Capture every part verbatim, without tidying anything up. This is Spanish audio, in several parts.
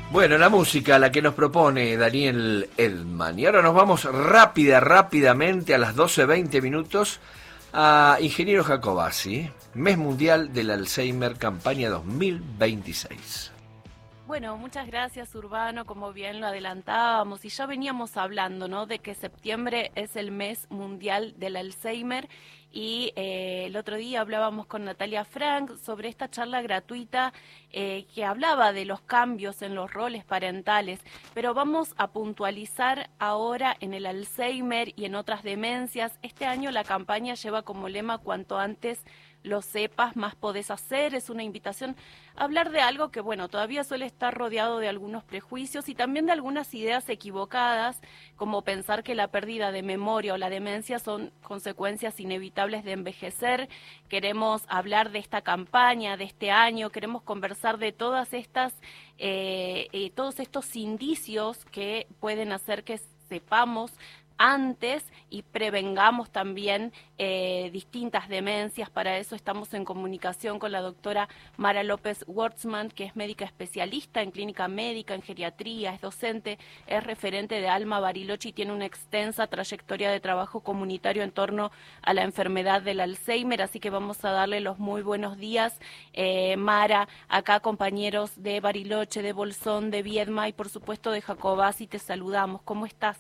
Bueno, la música, la que nos propone Daniel Edman. Y ahora nos vamos rápida, rápidamente a las doce veinte minutos a Ingeniero Jacobacci, Mes Mundial del Alzheimer, campaña dos mil veintiséis. Bueno, muchas gracias, Urbano, como bien lo adelantábamos y ya veníamos hablando, ¿no?, de que septiembre es el mes mundial del Alzheimer y eh, el otro día hablábamos con Natalia Frank sobre esta charla gratuita eh, que hablaba de los cambios en los roles parentales, pero vamos a puntualizar ahora en el Alzheimer y en otras demencias. Este año la campaña lleva como lema "Cuanto antes lo sepas, más podés hacer". Es una invitación a hablar de algo que, bueno, todavía suele estar rodeado de algunos prejuicios y también de algunas ideas equivocadas, como pensar que la pérdida de memoria o la demencia son consecuencias inevitables de envejecer. Queremos hablar de esta campaña, de este año, queremos conversar de todas estas, eh, eh, todos estos indicios que pueden hacer que sepamos antes y prevengamos también eh, distintas demencias. Para eso estamos en comunicación con la doctora Mara López Wortsman, que es médica especialista en clínica médica, en geriatría, es docente, es referente de Alma Bariloche y tiene una extensa trayectoria de trabajo comunitario en torno a la enfermedad del Alzheimer, así que vamos a darle los muy buenos días. Eh, Mara, acá compañeros de Bariloche, de Bolsón, de Viedma y por supuesto de Jacobacci, te saludamos. ¿Cómo estás?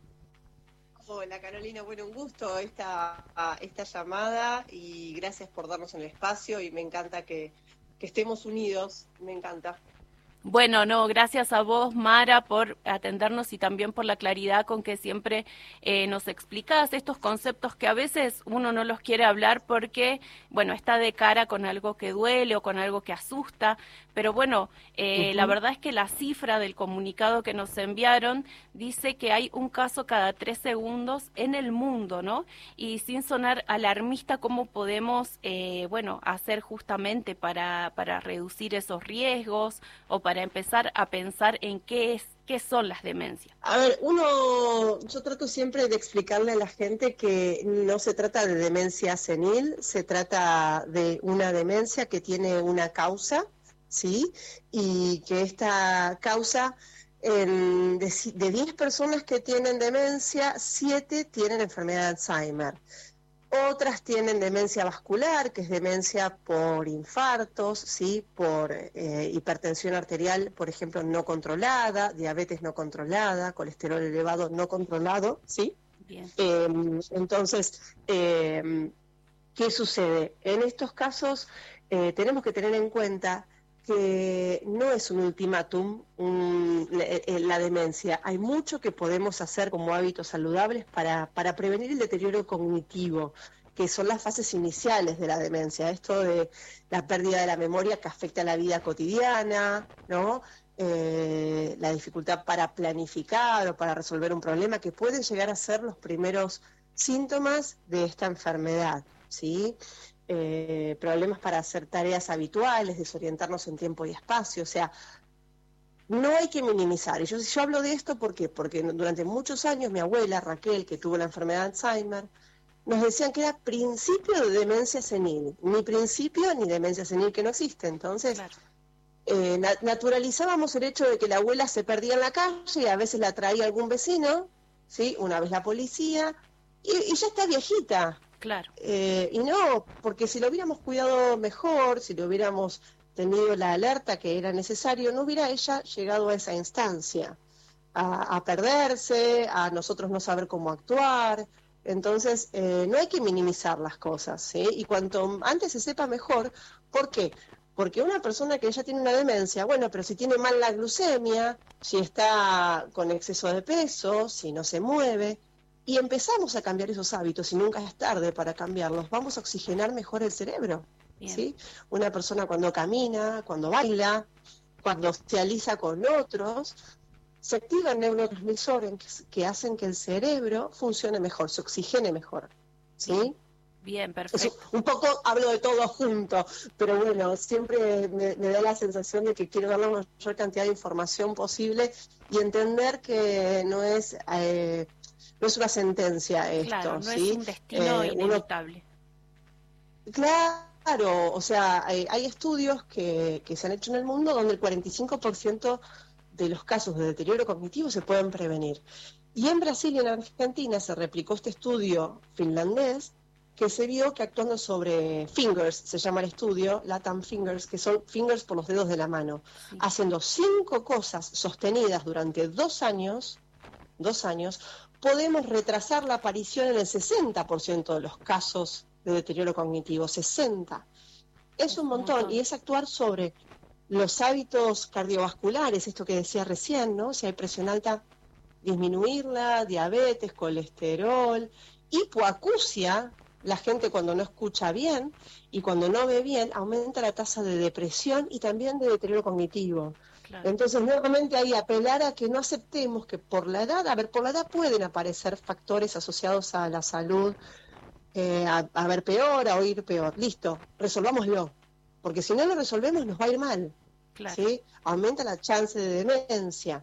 Hola Carolina, bueno, un gusto esta, esta llamada y gracias por darnos el espacio y me encanta que, que estemos unidos, me encanta. Bueno, no, gracias a vos, Mara, por atendernos y también por la claridad con que siempre eh, nos explicás estos conceptos que a veces uno no los quiere hablar porque, bueno, está de cara con algo que duele o con algo que asusta, pero bueno, eh, uh-huh. La verdad es que la cifra del comunicado que nos enviaron dice que hay un caso cada tres segundos en el mundo, ¿no? Y sin sonar alarmista, ¿cómo podemos, eh, bueno, hacer justamente para, para reducir esos riesgos o para empezar a pensar en qué es, qué son las demencias? A ver, uno, yo trato siempre de explicarle a la gente que no se trata de demencia senil, se trata de una demencia que tiene una causa, ¿sí? Y que esta causa, en, de, de diez personas que tienen demencia, siete tienen enfermedad de Alzheimer. Otras tienen demencia vascular, que es demencia por infartos, ¿sí? Por eh, hipertensión arterial, por ejemplo, no controlada, diabetes no controlada, colesterol elevado no controlado, ¿sí? Bien. Eh, entonces, eh, ¿qué sucede? En estos casos eh, tenemos que tener en cuenta que no es un ultimátum un, la, la demencia. Hay mucho que podemos hacer como hábitos saludables para, para prevenir el deterioro cognitivo, que son las fases iniciales de la demencia. Esto de la pérdida de la memoria que afecta a la vida cotidiana, ¿no? Eh, la dificultad para planificar o para resolver un problema, que pueden llegar a ser los primeros síntomas de esta enfermedad, ¿sí? Eh, problemas para hacer tareas habituales, desorientarnos en tiempo y espacio, o sea, no hay que minimizar. Y yo, yo hablo de esto ¿por qué? Porque durante muchos años mi abuela Raquel, que tuvo la enfermedad de Alzheimer, nos decían que era principio de demencia senil, ni principio ni demencia senil, que no existe. Entonces, claro. eh, na- naturalizábamos el hecho de que la abuela se perdía en la calle y a veces la traía algún vecino, ¿sí? Una vez la policía, y, y ya está viejita. Claro. Eh, y no, porque si lo hubiéramos cuidado mejor, si lo hubiéramos tenido la alerta que era necesario, no hubiera ella llegado a esa instancia, a, a perderse, a nosotros no saber cómo actuar. Entonces, eh, no hay que minimizar las cosas, ¿sí? Y cuanto antes se sepa mejor. ¿Por qué? Porque una persona que ya tiene una demencia, bueno, pero si tiene mal la glucemia, si está con exceso de peso, si no se mueve, y empezamos a cambiar esos hábitos, y nunca es tarde para cambiarlos, vamos a oxigenar mejor el cerebro, ¿sí? Una persona cuando camina, cuando baila, cuando socializa con otros, se activan neurotransmisores que hacen que el cerebro funcione mejor, se oxigene mejor, ¿sí? Bien, Bien perfecto. Es un poco hablo de todo junto, pero bueno, siempre me, me da la sensación de que quiero dar la mayor cantidad de información posible y entender que no es... Eh, no es una sentencia esto, claro, no ¿sí? es un destino eh, inevitable. Uno, claro, o sea, hay, hay estudios que, que se han hecho en el mundo donde el cuarenta y cinco por ciento de los casos de deterioro cognitivo se pueden prevenir. Y en Brasil y en Argentina se replicó este estudio finlandés que se vio que actuando sobre fingers, se llama el estudio, Latam Fingers, que son fingers por los dedos de la mano, sí. Haciendo cinco cosas sostenidas durante dos años, dos años, podemos retrasar la aparición en el sesenta por ciento de los casos de deterioro cognitivo, sesenta. Es un montón, y es actuar sobre los hábitos cardiovasculares, esto que decía recién, ¿no? Si hay presión alta, disminuirla, diabetes, colesterol, hipoacusia, la gente cuando no escucha bien y cuando no ve bien, aumenta la tasa de depresión y también de deterioro cognitivo. Claro. Entonces, nuevamente ahí apelar a que no aceptemos que por la edad, a ver, por la edad pueden aparecer factores asociados a la salud, eh, a, a ver peor, a oír peor. Listo, resolvámoslo, porque si no lo resolvemos nos va a ir mal. Claro. ¿Sí? Aumenta la chance de demencia.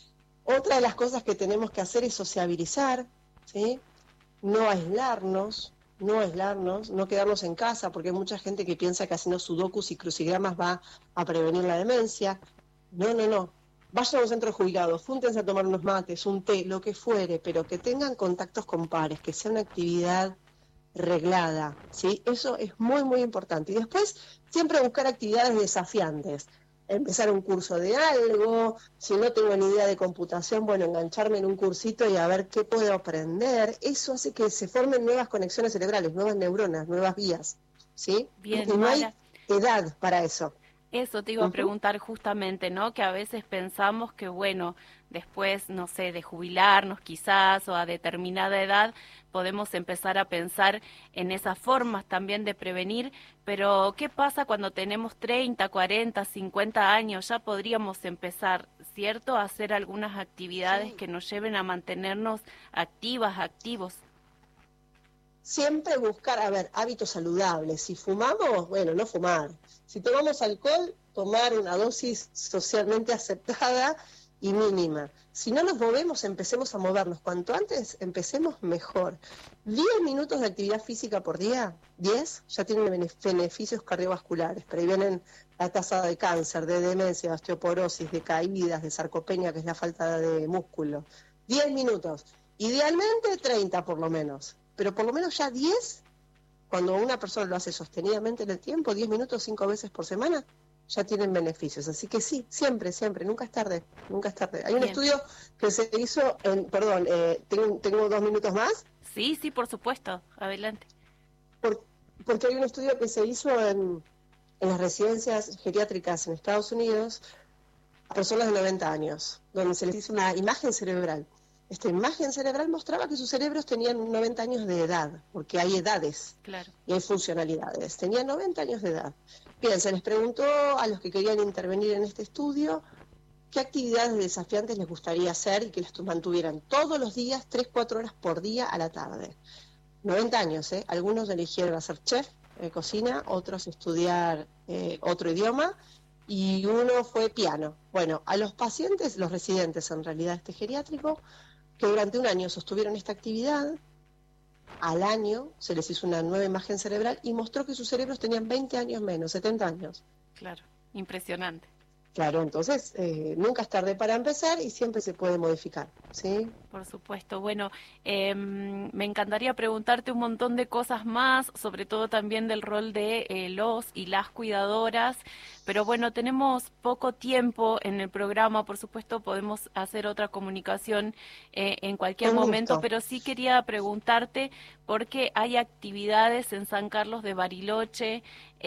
Otra de las cosas que tenemos que hacer es sociabilizar, ¿sí? No aislarnos, no aislarnos, no quedarnos en casa, porque hay mucha gente que piensa que haciendo sudokus y crucigramas va a prevenir la demencia. No, no, no. Vayan a un centro de jubilados, júntense a tomar unos mates, un té, lo que fuere, pero que tengan contactos con pares, que sea una actividad reglada, ¿sí? Eso es muy, muy importante. Y después, siempre buscar actividades desafiantes. Empezar un curso de algo, si no tengo ni idea de computación, bueno, engancharme en un cursito y a ver qué puedo aprender. Eso hace que se formen nuevas conexiones cerebrales, nuevas neuronas, nuevas vías, ¿sí? Bien, y no hay edad para eso. Eso te iba a preguntar justamente, ¿no? Que a veces pensamos que, bueno, después, no sé, de jubilarnos quizás o a determinada edad, podemos empezar a pensar en esas formas también de prevenir, pero ¿qué pasa cuando tenemos treinta, cuarenta, cincuenta años? Ya podríamos empezar, ¿cierto?, a hacer algunas actividades sí. que nos lleven a mantenernos activas, activos. Siempre buscar, a ver, hábitos saludables. Si fumamos, bueno, no fumar. Si tomamos alcohol, tomar una dosis socialmente aceptada y mínima. Si no nos movemos, empecemos a movernos. Cuanto antes empecemos, mejor. diez minutos de actividad física por día, diez, ya tienen beneficios cardiovasculares. Previenen la tasa de cáncer, de demencia, de osteoporosis, de caídas, de sarcopenia, que es la falta de músculo. diez minutos. Idealmente treinta por lo menos. Pero por lo menos ya diez, cuando una persona lo hace sostenidamente en el tiempo, diez minutos, cinco veces por semana, ya tienen beneficios. Así que sí, siempre, siempre, nunca es tarde, nunca es tarde. Hay un Bien. estudio que se hizo, en, perdón, eh, ¿tengo, ¿tengo dos minutos más? Sí, sí, por supuesto, adelante. Por, porque hay un estudio que se hizo en, en las residencias geriátricas en Estados Unidos a personas de noventa años, donde se les hizo una imagen cerebral. Esta imagen cerebral mostraba que sus cerebros tenían noventa años de edad, porque hay edades claro. y hay funcionalidades. Tenían noventa años de edad. Bien, se les preguntó a los que querían intervenir en este estudio qué actividades desafiantes les gustaría hacer y que les mantuvieran todos los días, tres, cuatro horas por día a la tarde. noventa años, ¿eh? Algunos eligieron hacer chef, eh, cocina, otros estudiar eh, otro idioma y uno fue piano. Bueno, a los pacientes, los residentes en realidad este geriátrico, que durante un año sostuvieron esta actividad, al año se les hizo una nueva imagen cerebral y mostró que sus cerebros tenían veinte años menos, setenta años. Claro, impresionante. Claro, entonces eh, nunca es tarde para empezar y siempre se puede modificar, ¿sí? Por supuesto. Bueno, eh, me encantaría preguntarte un montón de cosas más, sobre todo también del rol de eh, los y las cuidadoras, pero bueno, tenemos poco tiempo en el programa, por supuesto podemos hacer otra comunicación eh, en cualquier Con momento, gusto. Pero sí quería preguntarte porque hay actividades en San Carlos de Bariloche,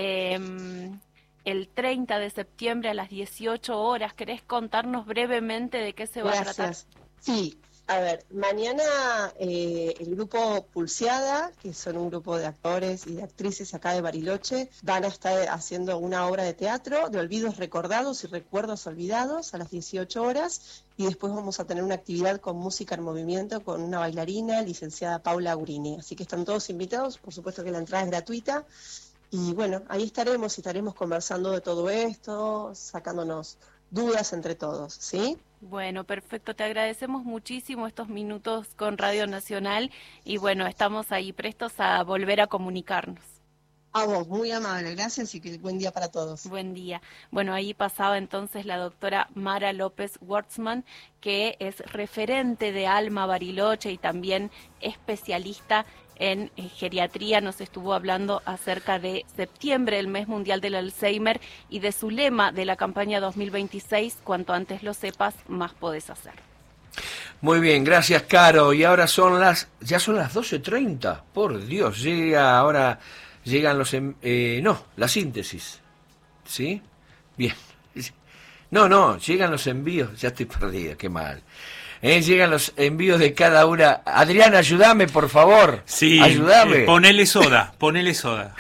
eh, el treinta de septiembre a las dieciocho horas. ¿Querés contarnos brevemente de qué se va Gracias. a tratar? Sí, a ver, mañana eh, el grupo Pulseada, que son un grupo de actores y de actrices acá de Bariloche, van a estar haciendo una obra de teatro de olvidos recordados y recuerdos olvidados a las dieciocho horas, y después vamos a tener una actividad con música en movimiento con una bailarina, licenciada Paula Gurini. Así que están todos invitados, por supuesto que la entrada es gratuita. Y bueno, ahí estaremos y estaremos conversando de todo esto, sacándonos dudas entre todos, ¿sí? Bueno, perfecto. Te agradecemos muchísimo estos minutos con Radio Nacional y bueno, estamos ahí prestos a volver a comunicarnos. A vos, muy amable, gracias y que buen día para todos. Buen día. Bueno, ahí pasaba entonces la doctora Mara López Wartzman, que es referente de Alma Bariloche y también especialista en geriatría. Nos estuvo hablando acerca de septiembre, el mes mundial del Alzheimer, y de su lema de la campaña dos mil veintiséis, cuanto antes lo sepas, más podés hacer. Muy bien, gracias, Caro. Y ahora son las, ya son las doce treinta. Por Dios, llega ahora, llegan los, eh, no, la síntesis. ¿Sí? Bien. No, no, llegan los envíos, ya estoy perdido, qué mal. Eh, llegan los envíos de cada una. Adrián, ayúdame, por favor. Sí, ayúdame. Eh, ponele soda, ponele soda.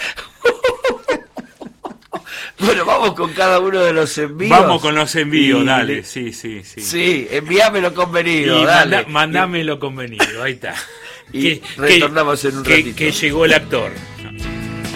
Bueno, vamos con cada uno de los envíos. Vamos con los envíos, y, dale, sí, sí, sí. Sí, envíame lo convenido, y dale. Manda, mandame lo convenido, ahí está. Y que, retornamos que, en un que, ratito. Que llegó el actor.